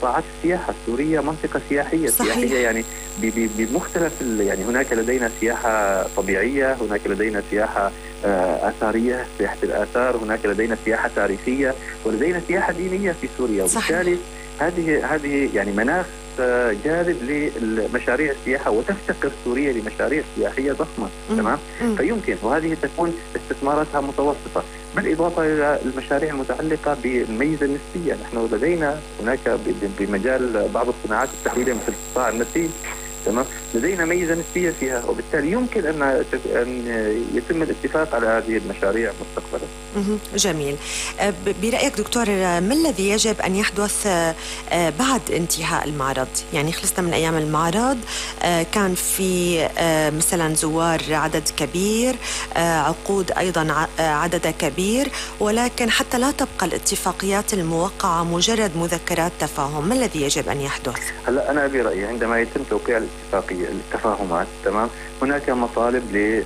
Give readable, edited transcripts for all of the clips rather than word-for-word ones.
قطاعات السياحة. سوريا منطقة سياحية. صحيح. سياحية يعني بمختلف يعني هناك لدينا سياحة طبيعية، هناك لدينا سياحة آثارية، سياحة الآثار، هناك لدينا سياحة تاريخية، ولدينا سياحة دينية في سوريا. وبالتالي هذه يعني مناخ جاذب لمشاريع السياحة، وتفتقر سوريا لمشاريع سياحية ضخمة. تمام. فيمكن، وهذه تكون استثماراتها متوسطة، بالإضافة إلى المشاريع المتعلقة بالميزة النسبية. نحن لدينا هناك بمجال بعض الصناعات التحويلية مثل قطاع النسيج، تمام، لدينا ميزة نسبية فيها، وبالتالي يمكن أن يتم الاتفاق على هذه المشاريع مستقبلا. جميل. برأيك دكتور، ما الذي يجب أن يحدث بعد انتهاء المعرض؟ يعني خلصنا من أيام المعرض، كان في مثلا زوار عدد كبير، عقود أيضا عدد كبير، ولكن حتى لا تبقى الاتفاقيات الموقعة مجرد مذكرات تفاهم، ما الذي يجب أن يحدث؟ هلا أنا برأيي عندما يتم توقيع التفاهمات، تمام، هناك مطالب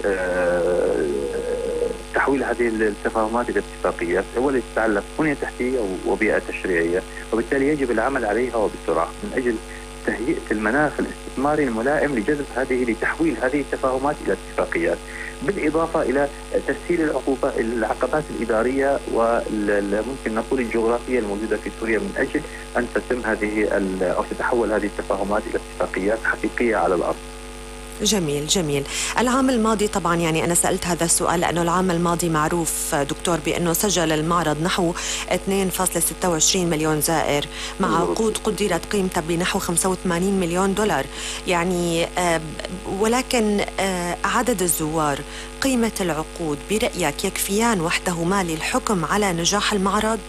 تحويل هذه التفاهمات إلى اتفاقيات، أولا تتعلق بنية تحتية وبيئة تشريعية، وبالتالي يجب العمل عليها وبسرعة من أجل تهيئة المناخ الاستثماري الملائم لتحويل هذه التفاهمات إلى اتفاقيات، بالإضافة إلى تسهيل العقبات الإدارية وممكن نقول الجغرافية الموجودة في سوريا من أجل أن تتم أو تتحول هذه التفاهمات إلى اتفاقيات حقيقية على الأرض. جميل جميل. العام الماضي طبعا، يعني أنا سألت هذا السؤال لأنه العام الماضي معروف دكتور بأنه سجل المعرض نحو 2.26 مليون زائر، مع عقود قدرت قيمتها بنحو 85 مليون دولار يعني، ولكن عدد الزوار، قيمة العقود، برأيك يكفيان وحدهما للحكم على نجاح المعرض؟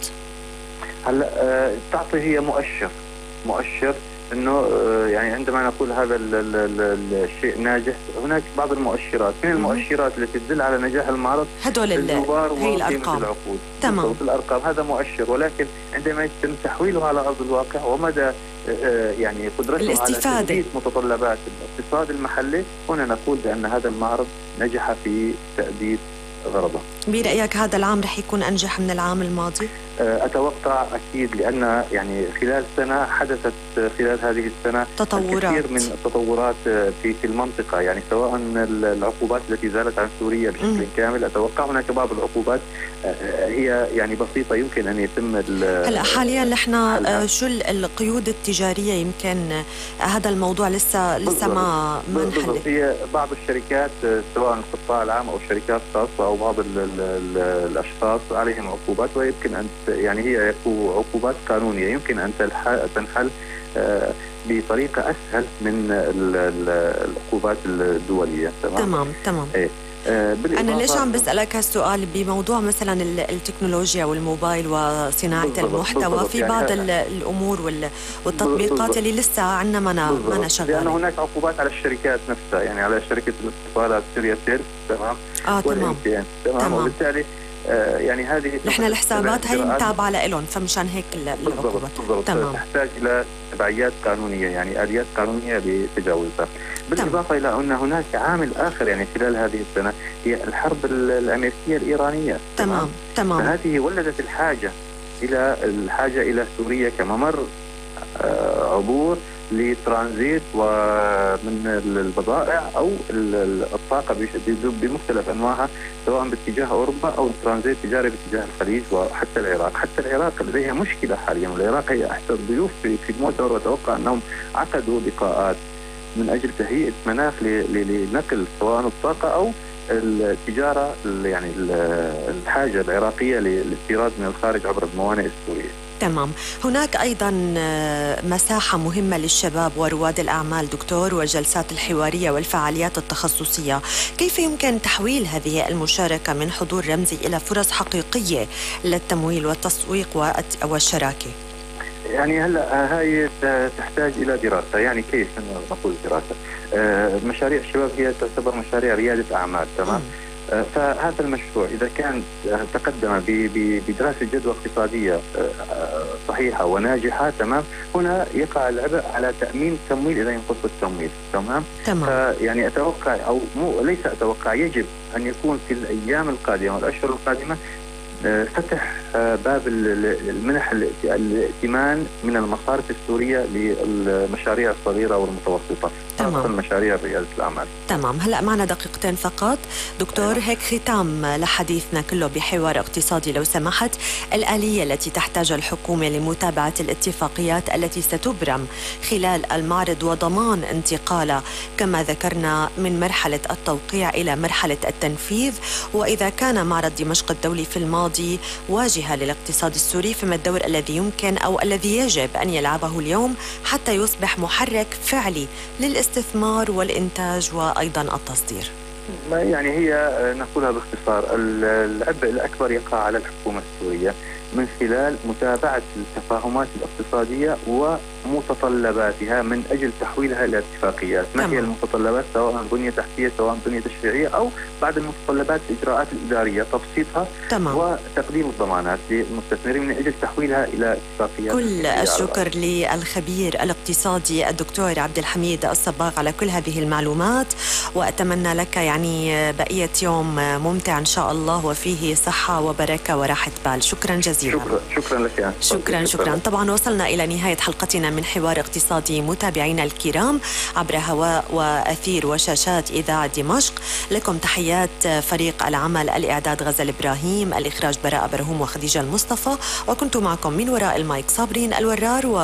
هلا تعطي هي مؤشر انه يعني عندما نقول هذا الشيء ناجح، هناك بعض المؤشرات، من المؤشرات التي تدل على نجاح المعرض هدول الزوار هي الارقام، العقود. تمام، الارقام هذا مؤشر، ولكن عندما يتم تحويله على ارض الواقع ومدى يعني قدرته على تلبية متطلبات الاقتصاد المحلي، هنا نقول بان هذا المعرض نجح في تأدية غرضه. برأيك هذا العام رح يكون أنجح من العام الماضي؟ أتوقع أكيد، لأن يعني خلال سنة حدثت خلال هذه السنة الكثير من التطورات في المنطقة، يعني سواء العقوبات التي زالت عن سوريا بشكل كامل، أتوقع هناك بعض العقوبات هي يعني بسيطة يمكن أن يتم هلا حاليا نحن شو القيود التجارية؟ يمكن هذا الموضوع لسه ما انحل. هي بعض الشركات سواء القطاع العام أو الشركات الخاصة أو بعض الأشخاص عليهم عقوبات، ويمكن أن يعني هي عقوبات قانونية يمكن أن تنحل بطريقة أسهل من العقوبات الدولية. تمام. أنا ليش عم بسألك هالسؤال بموضوع مثلا التكنولوجيا والموبايل وصناعة المحتوى في بعض الأمور والتطبيقات اللي لسه عنا ما شغالة، لأن هناك عقوبات على الشركات نفسها، يعني على شركة الاتصالات سوريا تيل، تمام. وبالتالي يعني هذه نحن الحسابات هي متابعة لهم، فمشان هيك العقوبات تحتاج إلى تبعيات قانونية، يعني آليات قانونية لتجاوزها. بالإضافة إلى أن هناك عامل آخر يعني خلال هذه السنة، هي الحرب الأمريكية الإيرانية. تمام. فهذه ولدت الحاجة إلى سوريا كممر عبور لترانزيت ومن البضائع أو الطاقة بمختلف أنواعها، سواء باتجاه أوروبا أو ترانزيت تجاري باتجاه الخليج وحتى العراق. حتى العراق لديها مشكلة حاليا، والعراق هي أحد الضيوف في المؤتمر، وأتوقع أنهم عقدوا لقاءات من أجل تهيئة مناخ لنقل سواء الطاقة أو التجارة، يعني الحاجة العراقية للاستيراد من الخارج عبر الموانئ السورية. تمام. هناك أيضا مساحة مهمة للشباب ورواد الأعمال دكتور، والجلسات الحوارية والفعاليات التخصصية. كيف يمكن تحويل هذه المشاركة من حضور رمزي إلى فرص حقيقية للتمويل والتسويق والشراكة؟ يعني هلا هاي تحتاج إلى دراسة، يعني كيف نقول دراسة؟ مشاريع الشباب هي تعتبر مشاريع ريادة أعمال، تمام؟ فهذا المشروع إذا كان تقدم بدراسة جدوى اقتصادية صحيحة وناجحة، تمام، هنا يقع العبء على تأمين التمويل إذا ينقص التمويل، تمام. يعني أتوقع أو ليس أتوقع، يجب أن يكون في الأيام القادمة والأشهر القادمة فتح باب المنح الائتمان من المصارف السورية للمشاريع الصغيرة والمتوسطة، خاصة مشاريع ريادة الأعمال. تمام. هلأ معنا دقيقتين فقط دكتور. هيك ختام لحديثنا كله بحوار اقتصادي لو سمحت، الآلية التي تحتاجها الحكومة لمتابعة الاتفاقيات التي ستبرم خلال المعرض وضمان انتقالها كما ذكرنا من مرحلة التوقيع إلى مرحلة التنفيذ، وإذا كان معرض دمشق الدولي في الماضي واجهة للاقتصاد السوري، فما الدور الذي يمكن أو الذي يجب أن يلعبه اليوم حتى يصبح محرك فعلي للاستثمار والإنتاج وأيضا التصدير؟ يعني هي نقولها باختصار، العبء الأكبر يقع على الحكومة السورية من خلال متابعة التفاهمات الاقتصادية ومتطلباتها من أجل تحويلها إلى اتفاقيات. ما هي المتطلبات، سواء بنية تحتية سواء بنية تشريعية، أو بعد المتطلبات الإجراءات الإدارية، تبسيطها وتقديم الضمانات للمستثمرين من أجل تحويلها إلى اتفاقيات. كل الشكر للخبير الاقتصادي الدكتور عبد الحميد الصباغ على كل هذه المعلومات، وأتمنى لك يعني بقية يوم ممتع إن شاء الله وفيه صحة وبركة وراحة بال. شكرا جزيلا. شكرا لك. شكرا. طبعا وصلنا إلى نهاية حلقتنا من حوار اقتصادي متابعينا الكرام عبر هواء وأثير وشاشات إذاعة دمشق. لكم تحيات فريق العمل، الإعداد غزل إبراهيم، الإخراج براء برهوم وخديجة المصطفى، وكنت معكم من وراء المايك صابرين الورار.